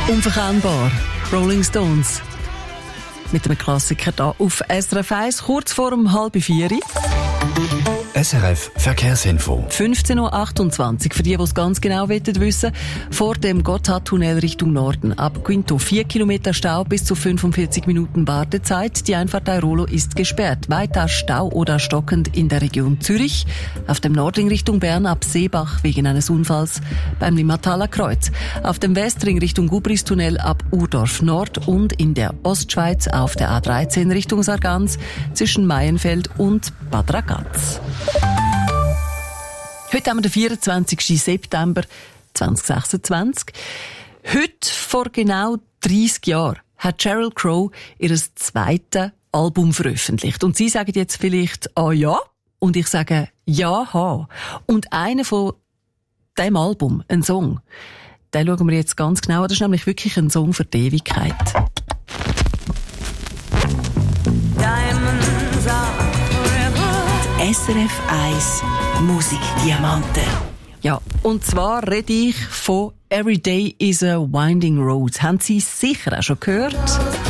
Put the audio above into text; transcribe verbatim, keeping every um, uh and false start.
Unverkennbar. Rolling Stones. Mit einem Klassiker hier auf S R F eins, kurz vor um halb vier. S R F Verkehrsinfo. fünfzehn Uhr achtundzwanzig. Für die, die es ganz genau wissen wollen, vor dem Gotthardtunnel Richtung Norden. Ab Quinto vier Kilometer Stau bis zu fünfundvierzig Minuten Wartezeit. Die Einfahrt Airolo ist gesperrt. Weiter Stau oder stockend in der Region Zürich. Auf dem Nordring Richtung Bern ab Seebach wegen eines Unfalls beim Limataler Kreuz. Auf dem Westring Richtung Gubristunnel ab Urdorf Nord und in der Ostschweiz auf der A dreizehn Richtung Sargans zwischen Maienfeld und Bad Ragaz. Heute haben wir den vierundzwanzigsten September zweitausendsechsundzwanzig. Heute, vor genau dreissig Jahren, hat Sheryl Crow ihr zweites Album veröffentlicht. Und Sie sagen jetzt vielleicht, ah ja, und ich sage, ja, ha. Und einer von diesem Album, ein Song, den schauen wir jetzt ganz genau. Das ist nämlich wirklich ein Song für die Ewigkeit. Diamonds are S R F eins Musikdiamanten. Ja, und zwar rede ich von Every Day is a Winding Road. Haben Sie sicher auch schon gehört?